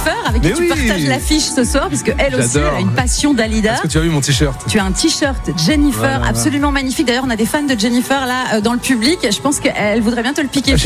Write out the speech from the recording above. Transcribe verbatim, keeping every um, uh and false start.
Jennifer, avec qui Mais tu oui. partages l'affiche ce soir, puisque elle aussi, J'adore. elle a une passion Dalida. Est-ce que tu as vu mon t-shirt? Tu as un t-shirt Jennifer, Voilà. absolument magnifique. D'ailleurs, on a des fans de Jennifer là euh, dans le public. Je pense qu'elle voudrait bien te le piquer.